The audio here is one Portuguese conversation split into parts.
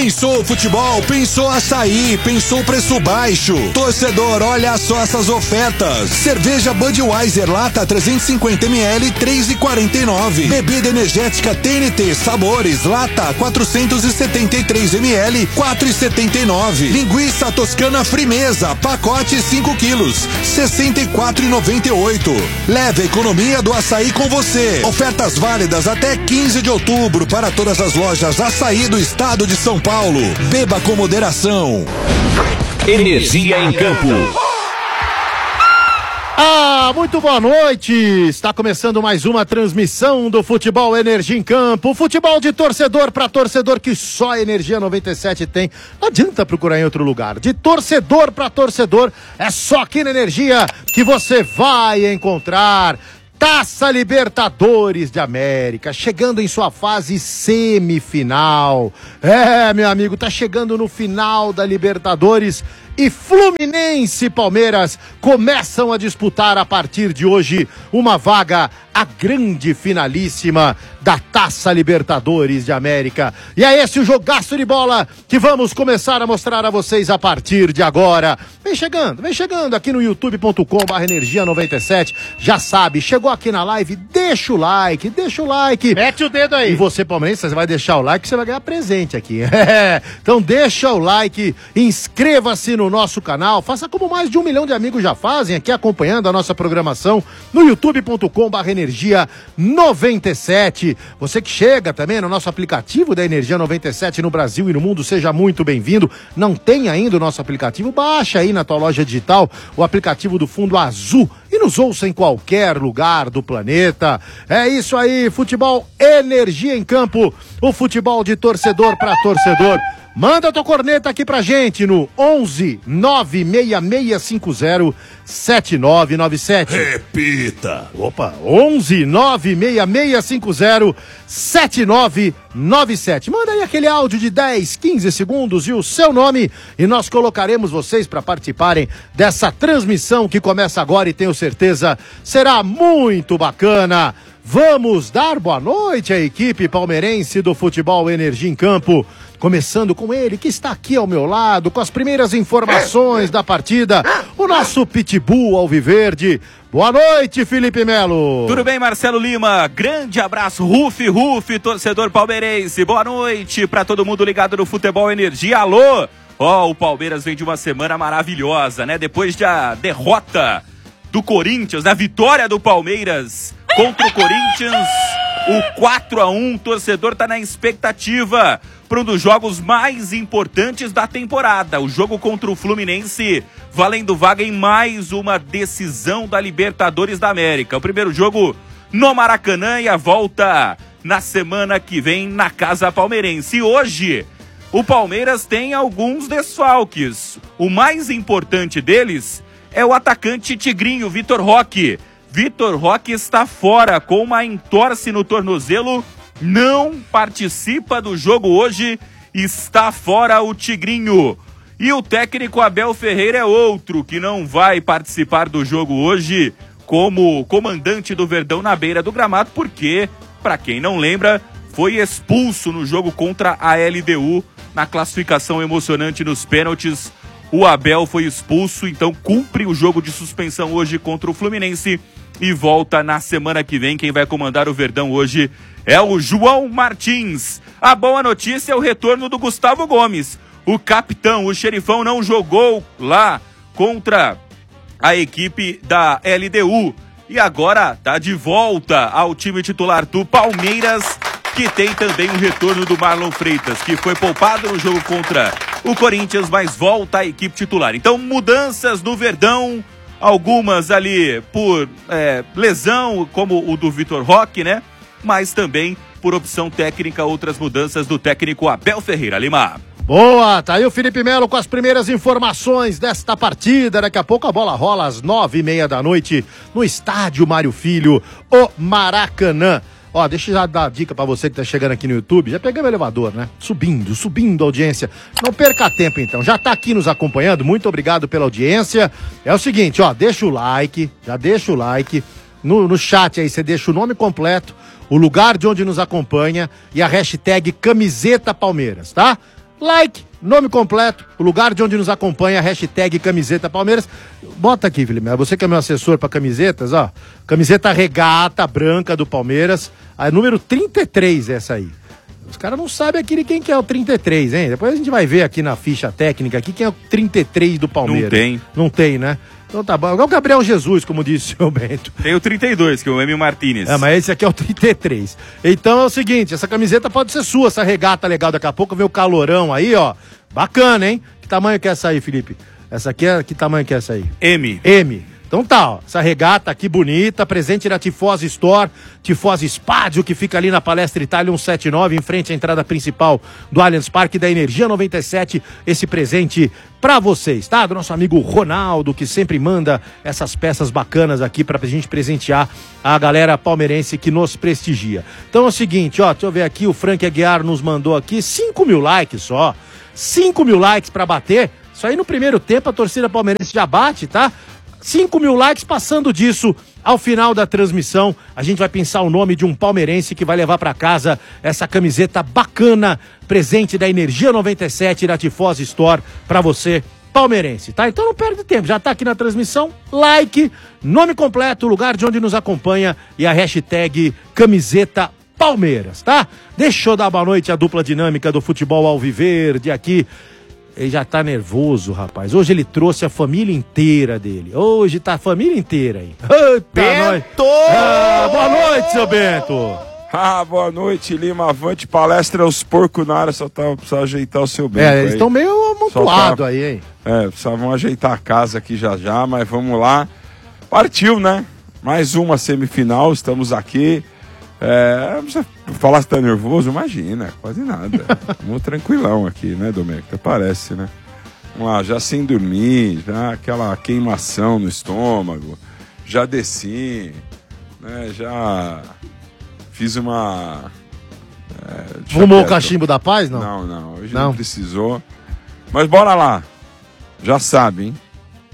Pensou futebol, pensou açaí, pensou preço baixo. Torcedor, olha só essas ofertas. Cerveja Budweiser lata 350ml, 3,49. Bebida energética TNT Sabores lata 473ml, 4,79. Linguiça toscana Frimeza, pacote 5 quilos, 64,98. Leve a economia do açaí com você. Ofertas válidas até 15 de outubro para todas as lojas Açaí do estado de São Paulo. Beba com moderação. Energia em campo. Muito boa noite. Está começando mais uma transmissão do Futebol Energia em Campo. Futebol de torcedor para torcedor que só a Energia 97 tem. Não adianta procurar em outro lugar. De torcedor para torcedor, é só aqui na Energia que você vai encontrar. Taça Libertadores de América, chegando em sua fase semifinal. Meu amigo, tá chegando no final da Libertadores e Fluminense e Palmeiras começam a disputar a partir de hoje uma vaga, a grande finalíssima da Taça Libertadores de América. E é esse o jogaço de bola que vamos começar a mostrar a vocês a partir de agora. Vem chegando aqui no youtube.com/energia97. Já sabe, chegou aqui na live, deixa o like. Mete o dedo aí. E você, palmeirense, você vai deixar o like, você vai ganhar presente aqui. Então deixa o like, inscreva-se no nosso canal, faça como mais de 1 milhão de amigos já fazem aqui acompanhando a nossa programação no youtube.com/energia97. Você que chega também no nosso aplicativo da Energia 97 no Brasil e no mundo, seja muito bem-vindo. Não tem ainda o nosso aplicativo? Baixa aí na tua loja digital o aplicativo do Fundo Azul e nos ouça em qualquer lugar do planeta. É isso aí, futebol Energia em Campo, o futebol de torcedor para torcedor. Manda tua corneta aqui pra gente no 11 96650 7997. Repita. 11 96650 7997. Manda aí aquele áudio de 10, 15 segundos e o seu nome e nós colocaremos vocês para participarem dessa transmissão que começa agora e tenho certeza será muito bacana. Vamos dar boa noite à equipe palmeirense do Futebol Energia em Campo. Começando com ele, que está aqui ao meu lado, com as primeiras informações da partida, o nosso Pitbull Alviverde. Boa noite, Felipe Melo. Tudo bem, Marcelo Lima? Grande abraço, Rufi, torcedor palmeirense. Boa noite para todo mundo ligado no Futebol Energia. Alô? O Palmeiras vem de uma semana maravilhosa, né? Depois da derrota do Corinthians, da vitória do Palmeiras contra o Corinthians, o 4-1, torcedor tá na expectativa para um dos jogos mais importantes da temporada, o jogo contra o Fluminense, valendo vaga em mais uma decisão da Libertadores da América. O primeiro jogo no Maracanã e a volta na semana que vem na Casa Palmeirense. E hoje, o Palmeiras tem alguns desfalques. O mais importante deles é o atacante tigrinho, Vitor Roque. Vitor Roque está fora com uma entorse no tornozelo, não participa do jogo hoje, está fora o tigrinho. E o técnico Abel Ferreira é outro que não vai participar do jogo hoje como comandante do Verdão na beira do gramado, porque, para quem não lembra, foi expulso no jogo contra a LDU, na classificação emocionante nos pênaltis. O Abel foi expulso, então cumpre o jogo de suspensão hoje contra o Fluminense e volta na semana que vem. Quem vai comandar o Verdão hoje é o João Martins. A boa notícia é o retorno do Gustavo Gomes. O capitão, o xerifão, não jogou lá contra a equipe da LDU e agora está de volta ao time titular do Palmeiras, que tem também o retorno do Marlon Freitas, que foi poupado no jogo contra o Corinthians, mas volta à equipe titular. Então, mudanças no Verdão, algumas ali por lesão, como o do Vitor Roque, né? Mas também por opção técnica, outras mudanças do técnico Abel Ferreira. Lima. Boa, tá aí o Felipe Melo com as primeiras informações desta partida. Daqui a pouco a bola rola às 9h30 da noite no estádio Mário Filho, o Maracanã. Ó, deixa eu já dar dica pra você que tá chegando aqui no YouTube. Já pegamos o elevador, né? Subindo a audiência. Não perca tempo, então. Já tá aqui nos acompanhando. Muito obrigado pela audiência. É o seguinte, ó, deixa o like. Já deixa o like. No chat aí, você deixa o nome completo, o lugar de onde nos acompanha e a hashtag Camiseta Palmeiras, tá? like, nome completo, o lugar de onde nos acompanha, hashtag camiseta Palmeiras. Bota aqui, Felipe, você que é meu assessor para camisetas, ó, camiseta regata branca do Palmeiras, a número 33 essa aí. Os caras não sabem aqui quem que é o 33, hein? Depois a gente vai ver aqui na ficha técnica aqui quem é o 33 do Palmeiras. Não tem. Não tem, né? Então tá bom. É o Gabriel Jesus, como disse o seu Bento. Tem o 32, que é o Emil Martinez. Mas esse aqui é o 33. Então é o seguinte, essa camiseta pode ser sua, essa regata legal. Daqui a pouco vem o calorão aí, ó. Bacana, hein? Que tamanho que é essa aí, Felipe? Essa aqui é... Que tamanho que é essa aí? M. Então tá, ó, essa regata aqui bonita, presente na Tifose Store, Tifose Spádio, que fica ali na Palestra Itália 179, em frente à entrada principal do Allianz Parque da Energia 97, esse presente pra vocês, tá? Do nosso amigo Ronaldo, que sempre manda essas peças bacanas aqui pra gente presentear a galera palmeirense que nos prestigia. Então é o seguinte, ó, deixa eu ver aqui, o Frank Aguiar nos mandou aqui 5 mil likes só, 5 mil likes pra bater, isso aí no primeiro tempo a torcida palmeirense já bate, tá? 5 mil likes, passando disso, ao final da transmissão, a gente vai pensar o nome de um palmeirense que vai levar para casa essa camiseta bacana, presente da Energia 97 da Tifose Store para você, palmeirense, tá? Então não perde tempo, já tá aqui na transmissão, like, nome completo, lugar de onde nos acompanha e a hashtag camiseta Palmeiras, tá? Deixa eu dar boa noite à dupla dinâmica do futebol alviverde aqui. Ele já tá nervoso, rapaz. Hoje ele trouxe a família inteira dele. Hoje tá a família inteira aí. Bento! Boa noite, seu Bento! Boa noite, Lima. Avante, palestra os porcos na área. Só precisa ajeitar o seu Bento. Eles estão meio amontoados aí, hein? Precisavam ajeitar a casa aqui já, mas vamos lá. Partiu, né? Mais uma semifinal, estamos aqui. Não precisa falar se tá nervoso, imagina, quase nada. Vamos tranquilão aqui, né, Domênico? Até parece, né? Vamos lá, já sem dormir, já aquela queimação no estômago, já desci, né? Já fiz uma... Fumou o cachimbo da paz, não? Não, hoje não precisou. Mas bora lá, já sabe, hein?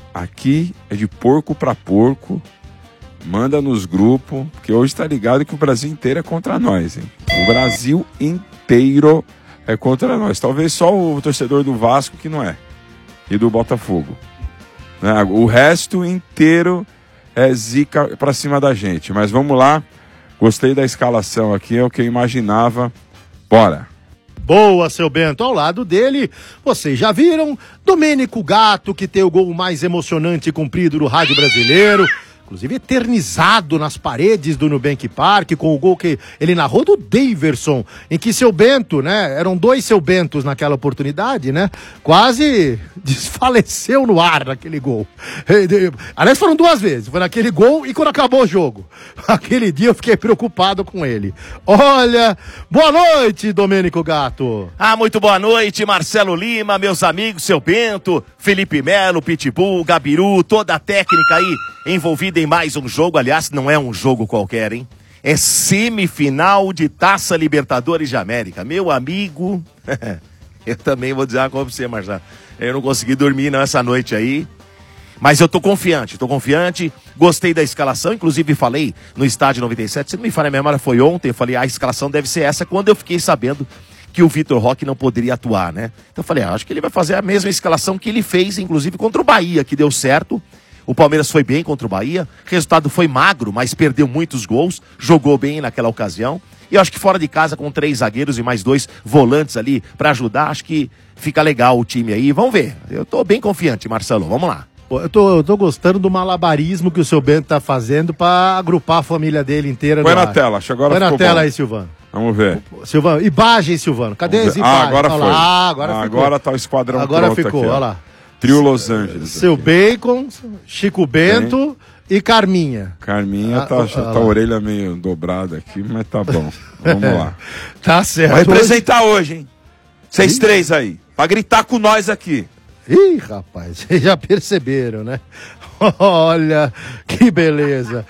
Aqui é de porco pra porco. Manda nos grupos, porque hoje tá ligado que o Brasil inteiro é contra nós, hein? O Brasil inteiro é contra nós. Talvez só o torcedor do Vasco que não é. E do Botafogo. Né? O resto inteiro é zica pra cima da gente. Mas vamos lá. Gostei da escalação aqui, é o que eu imaginava. Bora! Boa, seu Bento. Ao lado dele, vocês já viram, Domênico Gato, que tem o gol mais emocionante e comprido do rádio brasileiro. Inclusive eternizado nas paredes do Nubank Park, com o gol que ele narrou do Daverson, em que seu Bento, né, eram 2 seu Bentos naquela oportunidade, né, quase desfaleceu no ar naquele gol. Aliás, foram 2 vezes, foi naquele gol e quando acabou o jogo. Aquele dia eu fiquei preocupado com ele. Olha, boa noite, Domênico Gato. Muito boa noite, Marcelo Lima, meus amigos, seu Bento, Felipe Melo, Pitbull, Gabiru, toda a técnica aí envolvida em mais um jogo. Aliás, não é um jogo qualquer, hein? É semifinal de Taça Libertadores de América. Meu amigo, eu também vou dizer uma coisa pra você, Marcelo. Eu não consegui dormir não essa noite aí, mas eu tô confiante. Gostei da escalação, inclusive falei no Estádio 97, se não me falha a memória, foi ontem, eu falei, a escalação deve ser essa, quando eu fiquei sabendo que o Vitor Roque não poderia atuar, né? Então eu falei, acho que ele vai fazer a mesma escalação que ele fez, inclusive contra o Bahia, que deu certo. O Palmeiras foi bem contra o Bahia, o resultado foi magro, mas perdeu muitos gols, jogou bem naquela ocasião. E eu acho que fora de casa, com 3 zagueiros e mais 2 volantes ali para ajudar, acho que fica legal o time aí. Vamos ver, eu tô bem confiante, Marcelo, vamos lá. Eu tô gostando do malabarismo que o seu Bento tá fazendo para agrupar a família dele inteira. Põe na tela, acho que agora ficou bom. Põe na tela bom. aí, Silvano. Vamos ver. Silvano, imagem, Silvano. Cadê as imagens? Agora foi. Agora tá o esquadrão agora ficou, aqui, olha lá. Trio Los Angeles. Seu aqui. Bacon, Chico Bento e Carminha. Carminha tá a orelha meio dobrada aqui, mas tá bom. Vamos lá. Tá certo. Vai representar hoje, hein? Vocês 3 aí. Pra gritar com nós aqui. Ih, rapaz, vocês já perceberam, né? Olha, que beleza,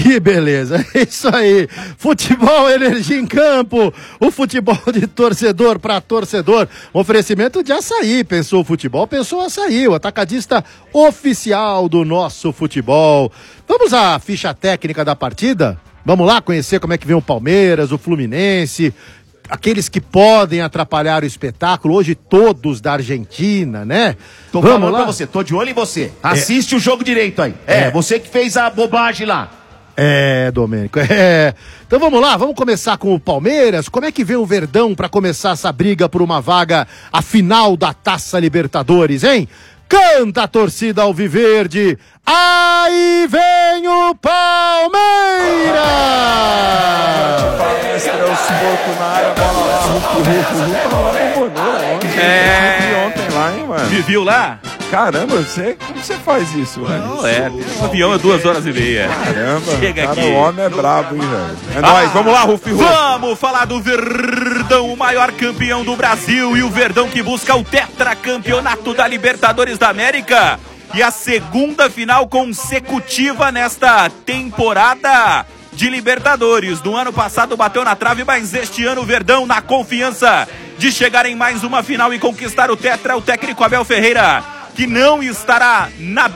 é isso aí, futebol, energia em campo, o futebol de torcedor para torcedor, oferecimento de Açaí, pensou futebol, pensou Açaí, o atacadista oficial do nosso futebol. Vamos à ficha técnica da partida? Vamos lá conhecer como é que vem o Palmeiras, o Fluminense, aqueles que podem atrapalhar o espetáculo, hoje todos da Argentina, né? Tô Vamos falando lá? pra você, tô de olho em você. Assiste o jogo direito aí. Você que fez a bobagem lá. Domênico, Então vamos lá, vamos começar com o Palmeiras. Como é que vem o Verdão pra começar essa briga por uma vaga à final da Taça Libertadores, hein? Canta a torcida alviverde, aí vem o Palmeiras! Estreou os porcos na área, bola lá, ontem lá, hein, mano? Me viu lá? Caramba, como você faz isso, velho? Não o avião é 2h30. Caramba, chega cara, aqui. o homem é brabo, hein, velho? É nóis, vamos lá, Rufi. Vamos falar do Verdão, o maior campeão do Brasil, e o Verdão que busca o tetracampeonato da Libertadores da América e a segunda final consecutiva nesta temporada de Libertadores. No ano passado bateu na trave, mas este ano o Verdão, na confiança de chegar em mais uma final e conquistar o tetra, o técnico Abel Ferreira, que não estará na